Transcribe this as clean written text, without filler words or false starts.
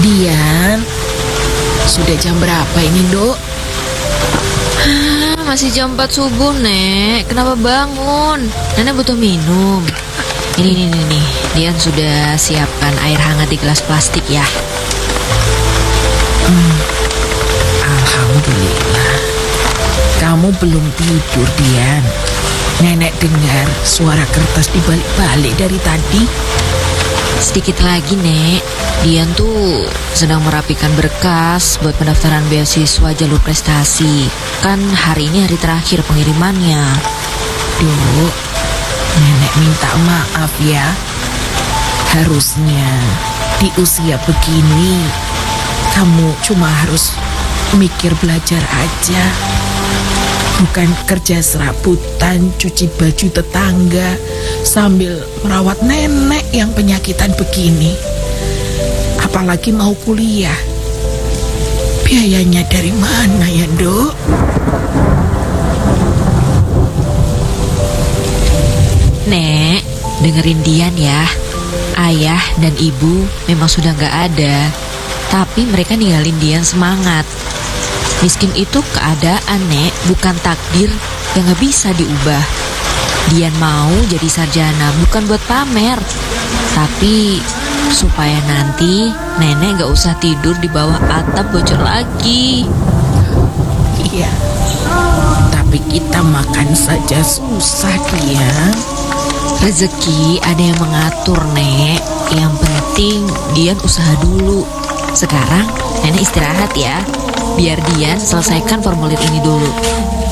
Dian, sudah jam berapa ini, Dok? Masih jam 4 subuh, Nek. Kenapa bangun? Nenek butuh minum. Ini nih. Dian sudah siapkan air hangat di gelas plastik ya. Alhamdulillah. Kamu belum tidur, Dian. Nenek dengar suara kertas dibalik-balik dari tadi. Sedikit lagi, Nek. Dian tuh sedang merapikan berkas buat pendaftaran beasiswa jalur prestasi. Kan hari ini hari terakhir pengirimannya. Dok, Nenek minta maaf ya. Harusnya di usia begini kamu cuma harus mikir belajar aja, bukan kerja serabutan cuci baju tetangga sambil merawat nenek yang penyakitan begini. Apalagi mau kuliah, biayanya dari mana ya, Dok? Nek, dengerin Dian ya. Ayah dan ibu memang sudah gak ada, tapi mereka ninggalin Dian semangat. Miskin itu keadaan, Nek, bukan takdir yang gak bisa diubah. Dian mau jadi sarjana bukan buat pamer, tapi supaya nanti nenek gak usah tidur di bawah atap bocor lagi. Iya, tapi kita makan saja susah, Dian. Rezeki ada yang mengatur, Nek. Yang penting Dian usaha dulu. Sekarang nenek istirahat ya, biar Dian selesaikan formulir ini dulu.